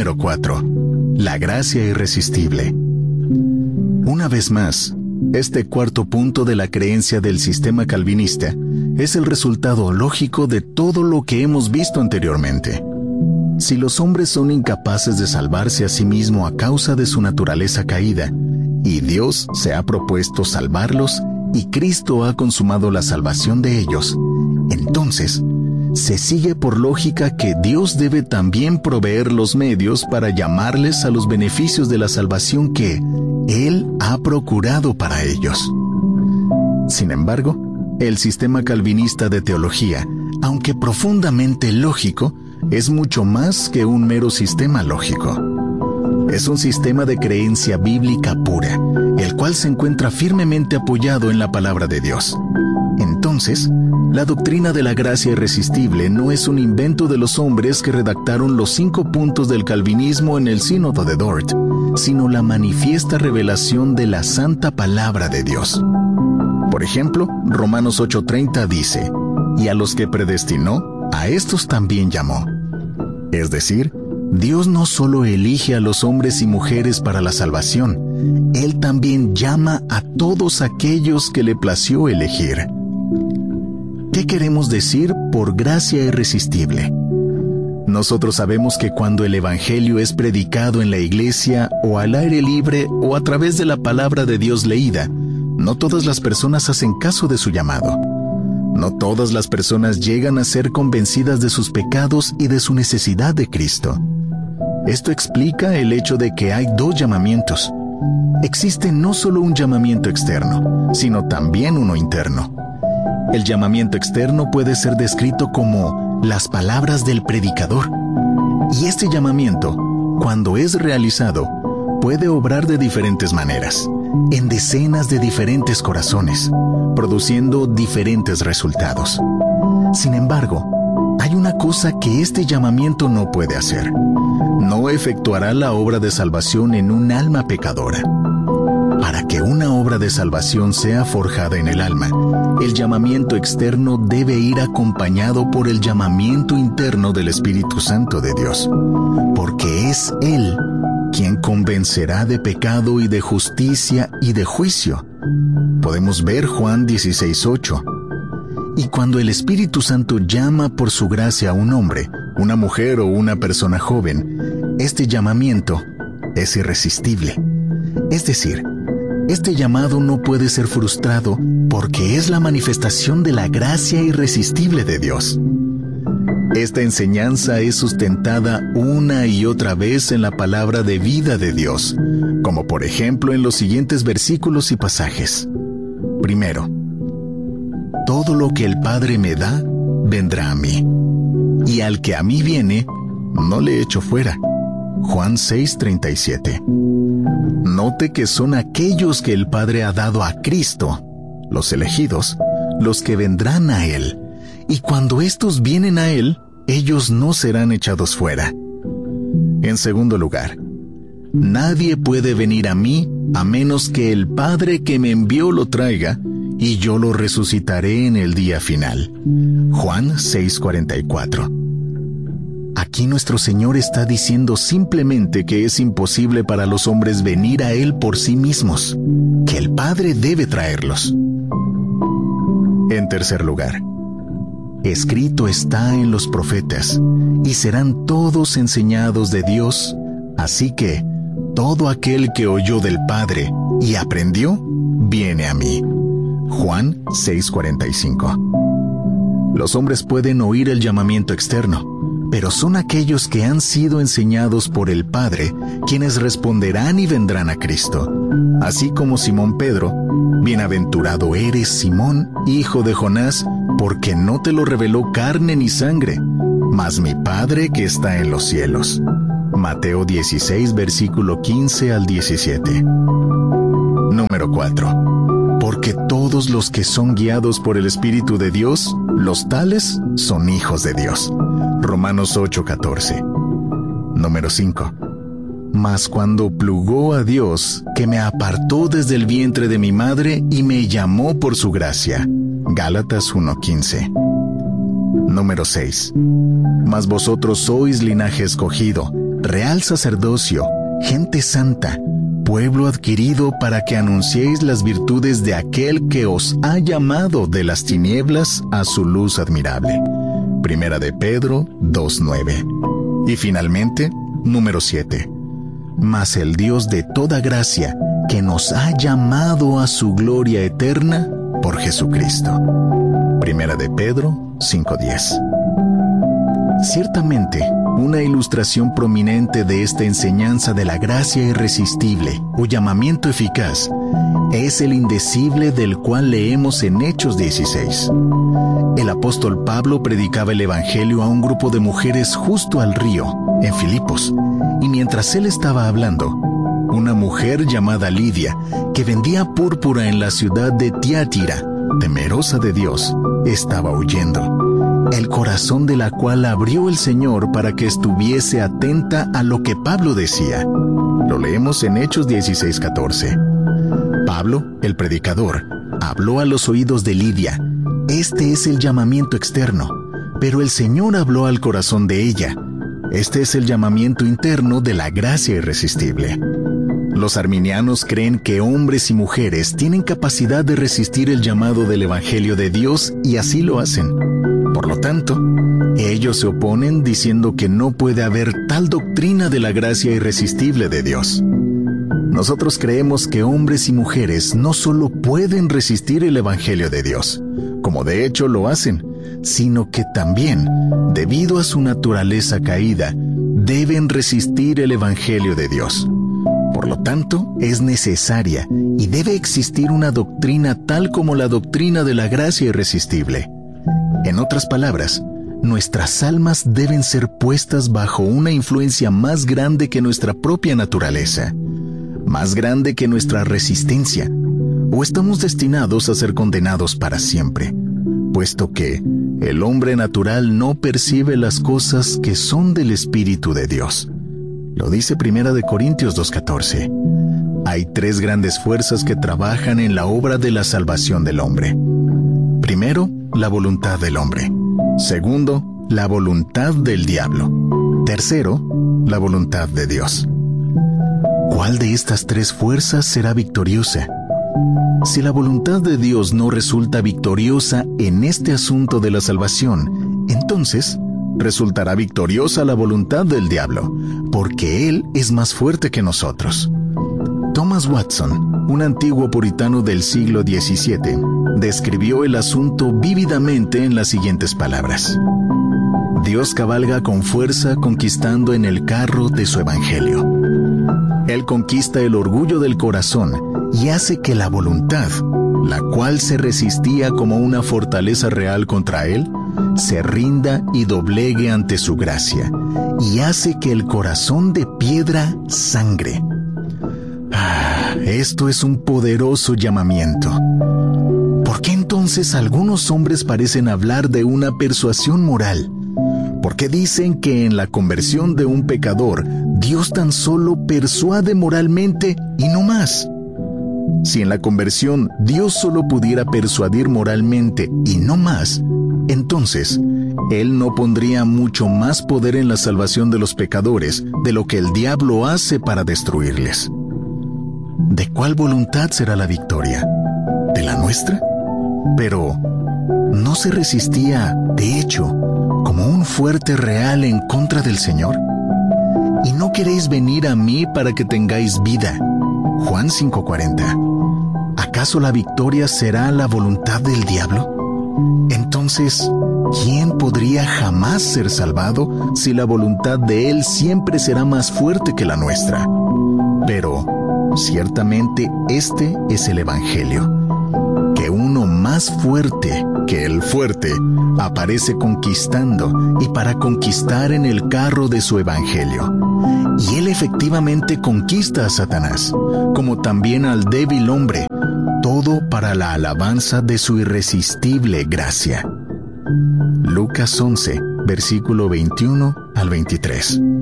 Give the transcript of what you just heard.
Número 4. La gracia irresistible. Una vez más, este cuarto punto de la creencia del sistema calvinista es el resultado lógico de todo lo que hemos visto anteriormente. Si los hombres son incapaces de salvarse a sí mismos a causa de su naturaleza caída, y Dios se ha propuesto salvarlos, y Cristo ha consumado la salvación de ellos, entonces se sigue por lógica que Dios debe también proveer los medios para llamarles a los beneficios de la salvación que Él ha procurado para ellos. Sin embargo, el sistema calvinista de teología, aunque profundamente lógico, es mucho más que un mero sistema lógico. Es un sistema de creencia bíblica pura, el cual se encuentra firmemente apoyado en la palabra de Dios. Entonces, la doctrina de la gracia irresistible no es un invento de los hombres que redactaron los 5 puntos del calvinismo en el Sínodo de Dort, sino la manifiesta revelación de la santa palabra de Dios. Por ejemplo, Romanos 8:30 dice: «Y a los que predestinó, a estos también llamó». Es decir, Dios no solo elige a los hombres y mujeres para la salvación, Él también llama a todos aquellos que le plació elegir. ¿Qué queremos decir por gracia irresistible? Nosotros sabemos que cuando el Evangelio es predicado en la iglesia o al aire libre o a través de la palabra de Dios leída, no todas las personas hacen caso de su llamado. No todas las personas llegan a ser convencidas de sus pecados y de su necesidad de Cristo. Esto explica el hecho de que hay 2 llamamientos. Existe no solo un llamamiento externo, sino también uno interno. El llamamiento externo puede ser descrito como las palabras del predicador. Y este llamamiento, cuando es realizado, puede obrar de diferentes maneras, en decenas de diferentes corazones, produciendo diferentes resultados. Sin embargo, hay una cosa que este llamamiento no puede hacer. No efectuará la obra de salvación en un alma pecadora. Para que una obra de salvación sea forjada en el alma, el llamamiento externo debe ir acompañado por el llamamiento interno del Espíritu Santo de Dios, porque es Él quien convencerá de pecado y de justicia y de juicio. Podemos ver Juan 16:8. Y cuando el Espíritu Santo llama por su gracia a un hombre, una mujer o una persona joven, este llamamiento es irresistible. Es decir, este llamado no puede ser frustrado porque es la manifestación de la gracia irresistible de Dios. Esta enseñanza es sustentada una y otra vez en la palabra de vida de Dios, como por ejemplo en los siguientes versículos y pasajes. Primero, todo lo que el Padre me da, vendrá a mí, y al que a mí viene, no le echo fuera. Juan 6:37. Note que son aquellos que el Padre ha dado a Cristo, los elegidos, los que vendrán a Él, y cuando estos vienen a Él, ellos no serán echados fuera. En segundo lugar, nadie puede venir a mí a menos que el Padre que me envió lo traiga, y yo lo resucitaré en el día final. Juan 6:44. Aquí nuestro Señor está diciendo simplemente que es imposible para los hombres venir a Él por sí mismos, que el Padre debe traerlos. En tercer lugar, escrito está en los profetas, y serán todos enseñados de Dios, así que todo aquel que oyó del Padre y aprendió, viene a mí. Juan 6:45. Los hombres pueden oír el llamamiento externo, pero son aquellos que han sido enseñados por el Padre quienes responderán y vendrán a Cristo. Así como Simón Pedro: bienaventurado eres, Simón, hijo de Jonás, porque no te lo reveló carne ni sangre, mas mi Padre que está en los cielos. Mateo 16, versículo 15 al 17. Número 4. Porque todos los que son guiados por el Espíritu de Dios, los tales son hijos de Dios. Romanos 8:14. Número 5. Mas cuando plugó a Dios, que me apartó desde el vientre de mi madre y me llamó por su gracia. Gálatas 1:15. Número 6. Mas vosotros sois linaje escogido, real sacerdocio, gente santa, pueblo adquirido para que anunciéis las virtudes de aquel que os ha llamado de las tinieblas a su luz admirable. Primera de Pedro 2:9. Y finalmente, número 7. Mas el Dios de toda gracia, que nos ha llamado a su gloria eterna por Jesucristo. Primera de Pedro 5:10. Ciertamente, una ilustración prominente de esta enseñanza de la gracia irresistible o llamamiento eficaz es el indecible del cual leemos en Hechos 16. El apóstol Pablo predicaba el evangelio a un grupo de mujeres justo al río, en Filipos, y mientras él estaba hablando, una mujer llamada Lidia, que vendía púrpura en la ciudad de Tiatira, temerosa de Dios, estaba huyendo, el corazón de la cual abrió el Señor para que estuviese atenta a lo que Pablo decía. Lo leemos en Hechos 16:14. Pablo, el predicador, habló a los oídos de Lidia. Este es el llamamiento externo, pero el Señor habló al corazón de ella. Este es el llamamiento interno de la gracia irresistible. Los arminianos creen que hombres y mujeres tienen capacidad de resistir el llamado del Evangelio de Dios y así lo hacen. Por lo tanto, ellos se oponen diciendo que no puede haber tal doctrina de la gracia irresistible de Dios. Nosotros creemos que hombres y mujeres no solo pueden resistir el Evangelio de Dios, como de hecho lo hacen, sino que también, debido a su naturaleza caída, deben resistir el Evangelio de Dios. Por lo tanto, es necesaria y debe existir una doctrina tal como la doctrina de la gracia irresistible. En otras palabras, nuestras almas deben ser puestas bajo una influencia más grande que nuestra propia naturaleza, más grande que nuestra resistencia, o estamos destinados a ser condenados para siempre, puesto que el hombre natural no percibe las cosas que son del Espíritu de Dios. Lo dice 1 Corintios 2:14. Hay 3 grandes fuerzas que trabajan en la obra de la salvación del hombre. Primero, la voluntad del hombre. Segundo, la voluntad del diablo. Tercero, la voluntad de Dios. ¿Cuál de estas 3 fuerzas será victoriosa? Si la voluntad de Dios no resulta victoriosa en este asunto de la salvación, entonces resultará victoriosa la voluntad del diablo, porque él es más fuerte que nosotros. Thomas Watson, un antiguo puritano del siglo XVII, describió el asunto vívidamente en las siguientes palabras: Dios cabalga con fuerza conquistando en el carro de su evangelio. Él conquista el orgullo del corazón y hace que la voluntad, la cual se resistía como una fortaleza real contra él, se rinda y doblegue ante su gracia, y hace que el corazón de piedra sangre. Esto es un poderoso llamamiento. ¿Por qué entonces algunos hombres parecen hablar de una persuasión moral? ¿Por qué dicen que en la conversión de un pecador, Dios tan solo persuade moralmente y no más? Si en la conversión Dios solo pudiera persuadir moralmente y no más, entonces Él no pondría mucho más poder en la salvación de los pecadores de lo que el diablo hace para destruirles. ¿De cuál voluntad será la victoria? ¿De la nuestra? Pero ¿no se resistía, de hecho, como un fuerte real en contra del Señor? ¿Y no queréis venir a mí para que tengáis vida? Juan 5:40. ¿Acaso la victoria será la voluntad del diablo? Entonces, ¿quién podría jamás ser salvado si la voluntad de él siempre será más fuerte que la nuestra? Pero, ciertamente, este es el Evangelio, que uno más fuerte que el fuerte aparece conquistando y para conquistar en el carro de su Evangelio. Y él efectivamente conquista a Satanás, como también al débil hombre, todo para la alabanza de su irresistible gracia. Lucas 11, versículo 21 al 23.